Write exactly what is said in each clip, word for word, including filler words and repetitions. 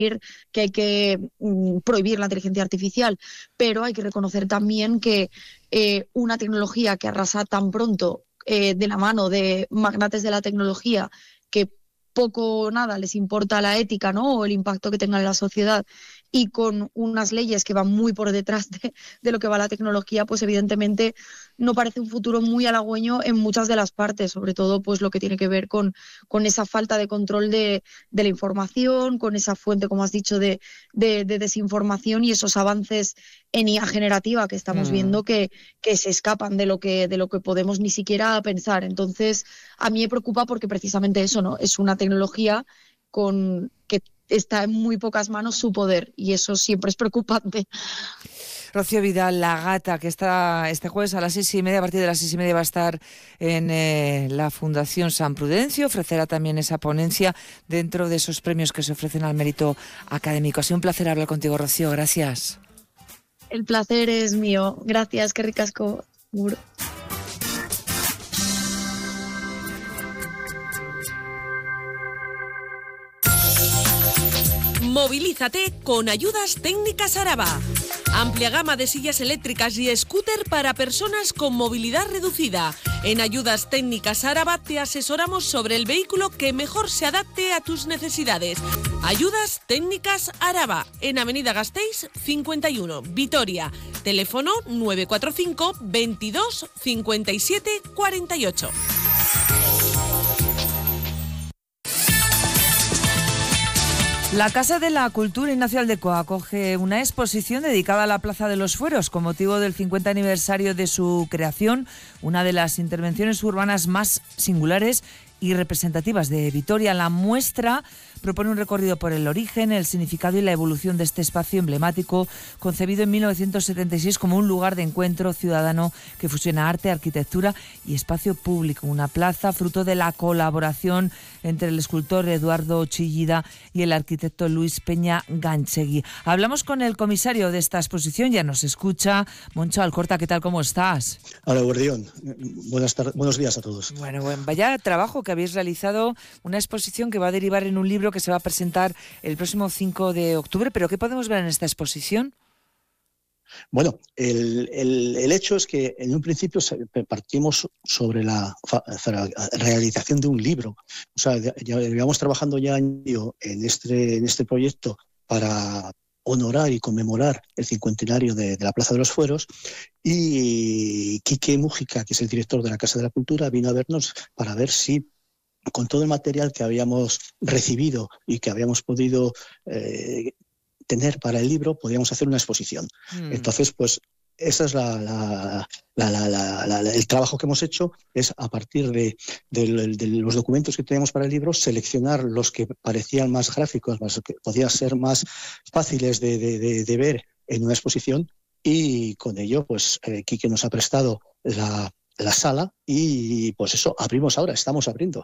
que hay que mm, prohibir la inteligencia artificial, pero hay que reconocer también que eh, una tecnología que arrasa tan pronto eh, de la mano de magnates de la tecnología que poco o nada les importa la ética, ¿no? O el impacto que tenga en la sociedad, y con unas leyes que van muy por detrás de, de lo que va la tecnología, pues evidentemente no parece un futuro muy halagüeño en muchas de las partes, sobre todo pues lo que tiene que ver con, con esa falta de control de, de la información, con esa fuente, como has dicho, de, de, de desinformación, y esos avances en I A generativa que estamos Mm. viendo que, que se escapan de lo que, de lo que podemos ni siquiera pensar. Entonces, a mí me preocupa porque precisamente eso, ¿no? Es una tecnología con que está en muy pocas manos su poder, y eso siempre es preocupante. Rocío Vidal, La Gata, que está este jueves a las seis y media, a partir de las seis y media va a estar en eh, la Fundación San Prudencio, ofrecerá también esa ponencia dentro de esos premios que se ofrecen al mérito académico. Ha sido un placer hablar contigo, Rocío, gracias. El placer es mío. Gracias, qué ricasco. Movilízate con Ayudas Técnicas Araba. Amplia gama de sillas eléctricas y scooter para personas con movilidad reducida. En Ayudas Técnicas Araba te asesoramos sobre el vehículo que mejor se adapte a tus necesidades. Ayudas Técnicas Araba, en Avenida Gasteiz cincuenta y uno, Vitoria. Teléfono nueve cuatro cinco, veintidós, cincuenta y siete, cuarenta y ocho. La Casa de la Cultura Ignacio Aldecoa acoge una exposición dedicada a la Plaza de los Fueros con motivo del cincuenta aniversario de su creación, una de las intervenciones urbanas más singulares y representativas de Vitoria. La muestra propone un recorrido por el origen, el significado y la evolución de este espacio emblemático, concebido en mil novecientos setenta y seis como un lugar de encuentro ciudadano que fusiona arte, arquitectura y espacio público. Una plaza fruto de la colaboración entre el escultor Eduardo Chillida y el arquitecto Luis Peña Ganchegui. Hablamos con el comisario de esta exposición, ya nos escucha. Moncho Alcorta, ¿qué tal? ¿Cómo estás? Hola, Guardión. Buenas tardes, buenos días a todos. Bueno, bueno, vaya trabajo que habéis realizado, una exposición que va a derivar en un libro que se va a presentar el próximo cinco de octubre, pero ¿qué podemos ver en esta exposición? Bueno, el, el, el hecho es que en un principio partimos sobre la realización de un libro. O sea, ya, ya llevamos trabajando ya en este, en este proyecto para honorar y conmemorar el cincuentenario de, de la Plaza de los Fueros, y Quique Mújica, que es el director de la Casa de la Cultura, vino a vernos para ver si con todo el material que habíamos recibido y que habíamos podido eh, tener para el libro, podíamos hacer una exposición. Mm. Entonces, pues, esa es la, la, la, la, la, la, la, el trabajo que hemos hecho, es a partir de, de, de los documentos que teníamos para el libro, seleccionar los que parecían más gráficos, más, que podían ser más fáciles de, de, de, de ver en una exposición, y con ello, pues, eh, Quique nos ha prestado la, la sala y, pues eso, abrimos ahora, estamos abriendo.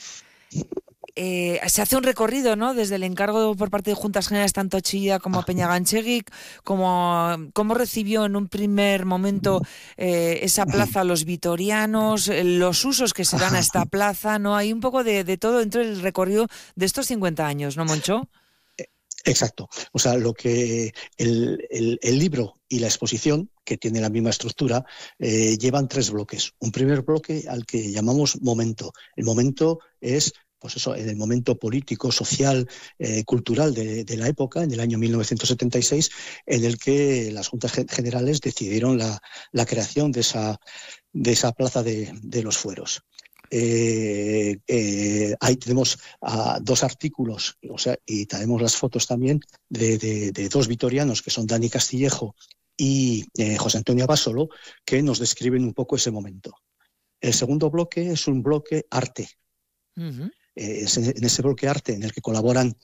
Eh, se hace un recorrido, ¿no? Desde el encargo por parte de Juntas Generales, tanto a Chillida como a Peña Ganchegui, como cómo recibió en un primer momento eh, esa plaza los vitorianos, los usos que se dan a esta plaza, ¿no? Hay un poco de, de todo dentro del recorrido de estos cincuenta años, ¿no, Moncho? Exacto. O sea, lo que el, el, el libro y la exposición, que tiene la misma estructura, eh, llevan tres bloques. Un primer bloque al que llamamos momento. El momento es, pues eso, en el momento político, social, eh, cultural de, de la época, en el año mil novecientos setenta y seis, en el que las Juntas Generales decidieron la, la creación de esa, de esa plaza de, de los Fueros. Eh, eh, ahí tenemos uh, dos artículos, o sea, y tenemos las fotos también de, de, de dos vitorianos, que son Dani Castillejo y eh, José Antonio Abasolo, que nos describen un poco ese momento. El segundo bloque es un bloque arte. Uh-huh. Eh, es en, en ese bloque arte en el que colaboran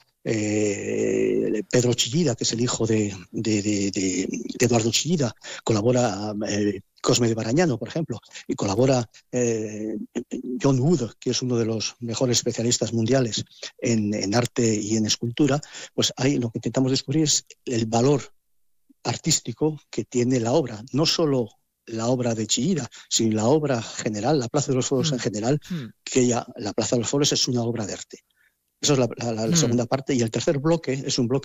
eh, Pedro Chillida, que es el hijo de, de, de, de, de Eduardo Chillida, colabora eh, Cosme de Barañano, por ejemplo, y colabora eh, John Wood, que es uno de los mejores especialistas mundiales en, en arte y en escultura. Pues ahí lo que intentamos descubrir es el valor artístico que tiene la obra, no solo la obra de Chillida, sino la obra general, la Plaza de los Fueros mm. en general, mm. que ya la Plaza de los Fueros es una obra de arte. Esa es la, la, la mm. segunda parte. Y el tercer bloque es un bloque